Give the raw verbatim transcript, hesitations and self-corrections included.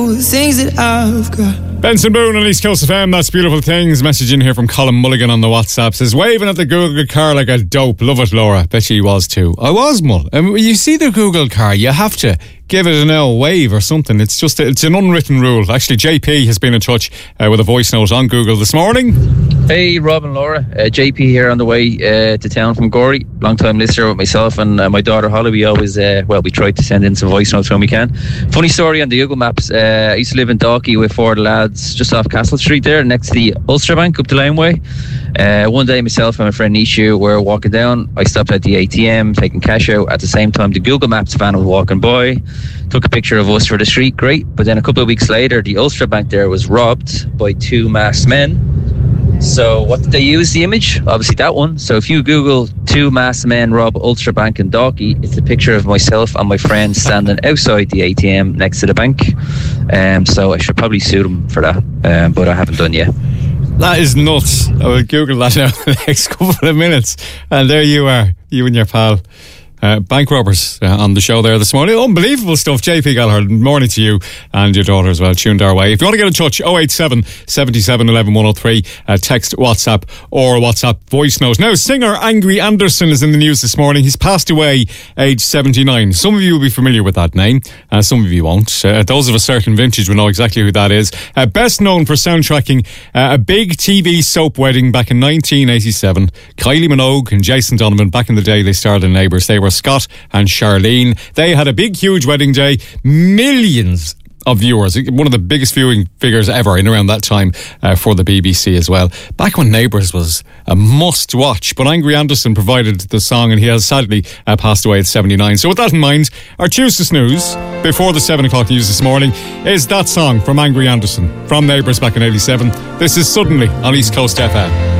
things that I've got. Benson Boone on East Coast F M, that's Beautiful Things. Message in here from Colin Mulligan on the WhatsApp says, waving at the Google car like a dope. Love it, Laura. Bet she was too. I was, Mull. And when you see the Google car, you have to give it an L wave or something. It's just, it's an unwritten rule. Actually, J P has been in touch uh, with a voice note on Google this morning. Hey, Rob and Laura. Uh, J P here on the way uh, to town from Gorey. Long time listener with myself and uh, my daughter Holly. We always, uh, well, we try to send in some voice notes when we can. Funny story on the Google Maps. Uh, I used to live in Dalkey with four of the lads just off Castle Street there, next to the Ulster Bank up the Laneway. Uh, one day myself and my friend Nishu were walking down. I stopped at the A T M, taking cash out. At the same time, the Google Maps van was walking by. Took a picture of us for the street, great. But then a couple of weeks later, the Ulster Bank there was robbed by two masked men. So what did they use the image? Obviously that one. So if you Google two masked men rob Ulster Bank in Dalkey, it's a picture of myself and my friend standing outside the A T M next to the bank. Um, so I should probably sue them for that, um, but I haven't done yet. That is nuts. I will Google that now in the next couple of minutes. And there you are, you and your pal. Uh, bank robbers uh, on the show there this morning. Unbelievable stuff. J P Gallagher, morning to you and your daughter as well, tuned our way. If you want to get in touch, oh eight seven, seven seven, one one, one oh three, uh, text, WhatsApp or WhatsApp voice note. Now, singer Angry Anderson is in the news this morning. He's passed away age seventy-nine. Some of you will be familiar with that name, uh, some of you won't. Uh, those of a certain vintage will know exactly who that is. Uh, best known for soundtracking uh, a big T V soap wedding back in nineteen eighty-seven. Kylie Minogue and Jason Donovan, back in the day they starred in Neighbours. They were Scott and Charlene. They had a big, huge wedding day. Millions of viewers. One of the biggest viewing figures ever in around that time uh, for the B B C as well. Back when Neighbours was a must watch. But Angry Anderson provided the song and he has sadly uh, passed away at seventy-nine. So with that in mind, our Tuesday snooze before the seven o'clock news this morning is that song from Angry Anderson from Neighbours back in eighty-seven. This is Suddenly on East Coast F M.